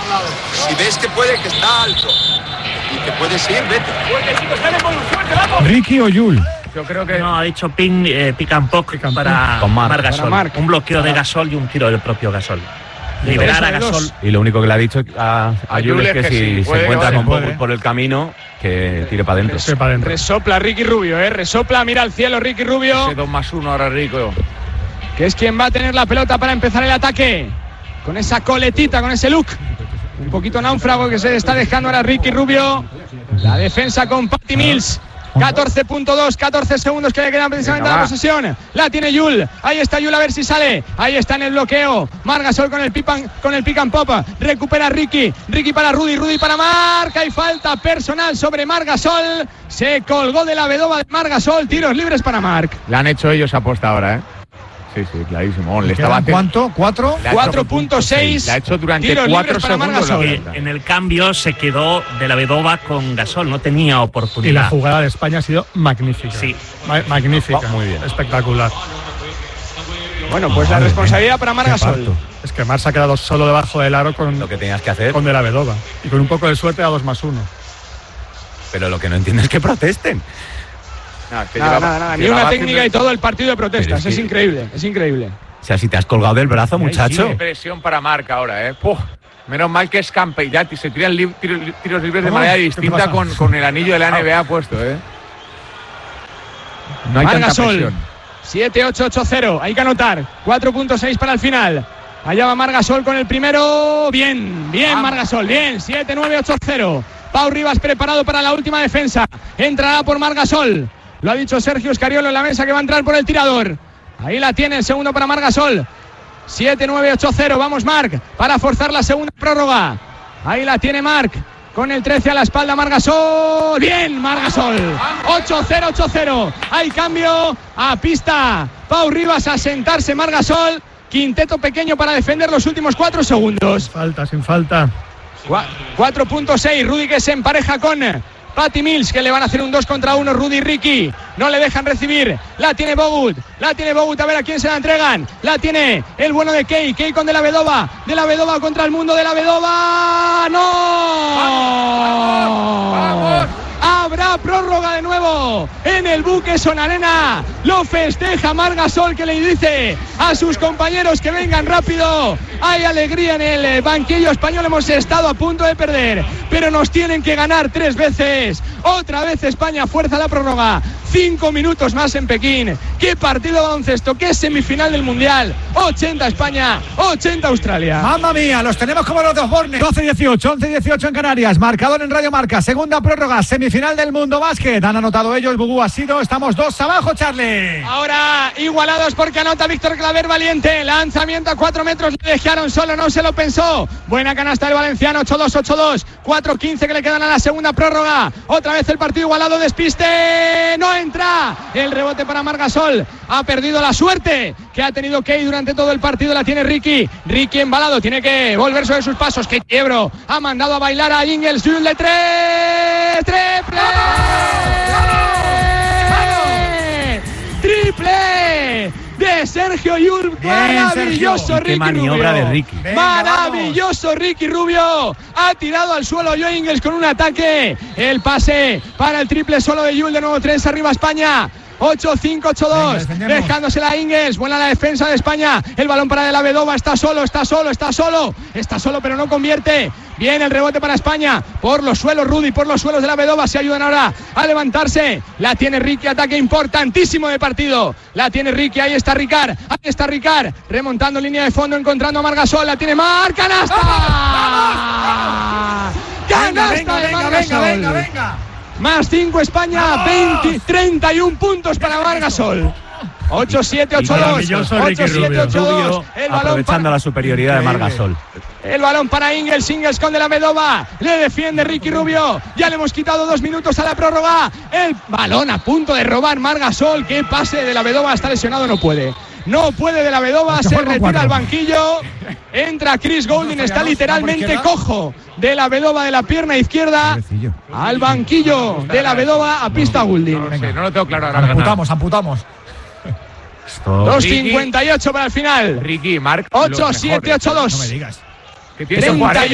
Si ves que puede, que está alto y que puedes ir, vete. Ricky o Yul. Yo creo que no, ha dicho pick and pop para Marc Gasol. Un bloqueo de Gasol y un tiro del propio Gasol. Liberar a Gasol. Y lo único que le ha dicho a Yul es que si se encuentra con Bogut por el camino, que tire para adentro. Resopla Ricky Rubio, resopla, mira al cielo Ricky Rubio. Ese 2+1 ahora Rico. Que es quien va a tener la pelota para empezar el ataque. Con esa coletita, con ese look. Un poquito náufrago que se está dejando ahora Ricky Rubio. La defensa con Patty Mills. 14.2, 14 segundos que le quedan precisamente a la posesión. La tiene Yul. Ahí está Yul, a ver si sale. Ahí está en el bloqueo. Marc Gasol con el pick and pop. Recupera Ricky. Ricky para Rudy. Rudy para Marc. Hay falta personal sobre Marc Gasol. Se colgó de la bedoba de Marc Gasol. Tiros libres para Marc. La han hecho ellos aposta ahora, Sí, clarísimo. Le estaba ¿Cuánto? ¿4? 4.6. La ha hecho durante 4 segundos. En el cambio se quedó de la Vedova con Gasol, no tenía oportunidad. Y la jugada de España ha sido magnífica. Sí. Magnífica. Muy bien. Espectacular. Bueno, pues la responsabilidad para Marc Gasol. Es que Marc se ha quedado solo debajo del aro con lo que tenías que hacer. Con de la Vedova. Y con un poco de suerte a 2+1. Pero lo que no entiendo es que protesten. Nada. Ni una técnica y todo el partido de protestas. Es increíble. O sea, si te has colgado del brazo, muchacho. Qué presión para Marc ahora, Menos mal que es Campellat y se tiran tiros libres de manera distinta con el anillo de la NBA puesto, No hay tanta presión. 7-8-8-0. Hay que anotar. 4.6 para el final. Allá va Marc Gasol con el primero. Bien, Marc Gasol. Bien, 7-9-8-0. Pau Rivas preparado para la última defensa. Entrará por Marc Gasol. Lo ha dicho Sergio Escariolo en la mesa que va a entrar por el tirador. Ahí la tiene el segundo para Marc Gasol. 7-9-8-0. Vamos Marc para forzar la segunda prórroga. Ahí la tiene Marc. Con el 13 a la espalda Marc Gasol. Bien, Marc Gasol. 8-0-8-0. Hay cambio a pista. Pau Rivas a sentarse Marc Gasol. Quinteto pequeño para defender los últimos 4 segundos. Sin falta. 4.6. Rudy que se empareja con Patty Mills, que le van a hacer un 2 contra 1. Rudy y Ricky no le dejan recibir. La tiene Bogut, a ver a quién se la entregan. La tiene el bueno de Key con De la Vedova contra el mundo. De la Vedova. ¡No! ¡Vamos! Habrá prórroga de nuevo en el Buqueson Arena. Lo festeja Marc Gasol, que le dice a sus compañeros que vengan rápido. Hay alegría en el banquillo español. Hemos estado a punto de perder, pero nos tienen que ganar 3 veces. Otra vez España fuerza la prórroga. 5 minutos más en Pekín. Qué partido de baloncesto, qué semifinal del Mundial. 80 España, 80 Australia. ¡Mamma mía! Los tenemos como los dos bornes. 12-18, 11-18 en Canarias. Marcador en Radio Marca. Segunda prórroga, semifinal del Mundo Básquet. Han anotado ellos, Bugú ha sido. Estamos 2 abajo, Charlie. Ahora igualados porque anota Víctor Claver Valiente. Lanzamiento a 4 metros. Le dejaron solo, no se lo pensó. Buena canasta del valenciano. 8-2, 8-2. 4-15 que le quedan a la segunda prórroga. Otra vez el partido igualado. Despiste. No entra. El rebote para Marc Gasol. Ha perdido la suerte que ha tenido Key durante todo el partido. La tiene Ricky. Ricky embalado. Tiene que volver sobre sus pasos. ¡Qué quiebro! Ha mandado a bailar a Ingles. De 3. ¡Triple! ¡Triple! De Sergio Yul. Maravilloso Ricky maniobra Rubio. De Ricky. Maravilloso Ricky Rubio. Ha tirado al suelo a Joe Ingles con un ataque. El pase para el triple solo de Yul. De nuevo 3 arriba España. 8-5-8-2, dejándosela a Ingles. Buena la defensa de España. El balón para De la Vedova. Está solo, pero no convierte. Bien el rebote para España. Por los suelos Rudy, por los suelos De la Vedova. Se ayudan ahora a levantarse. La tiene Ricky, ataque importantísimo de partido. La tiene Ricky, ahí está Ricard. Remontando línea de fondo, encontrando a Marc Gasol. La tiene Marc. ¡Canasta! ¡Canasta de Marc Gasol! Venga. Más 5 España, 31 puntos para Marc Gasol. 8-7, 8-2. 8-7, 8-2. Aprovechando la superioridad de Marc Gasol. El balón para Ingles con De la Vedova. Le defiende Ricky Rubio. Ya le hemos quitado 2 minutos a la prórroga. El balón a punto de robar Marc Gasol. Qué pase. De la Vedova, está lesionado, no puede. De la Vedova, se retira al banquillo. Entra Chris Goulding, está literalmente cojo. De la Vedova de la pierna izquierda al banquillo. De la Vedova a pista Goulding. No lo tengo claro ahora. Amputamos. 2.58 para el final. Ricky, Marc. 8-7, 8-2. No me digas. Que tiene 40.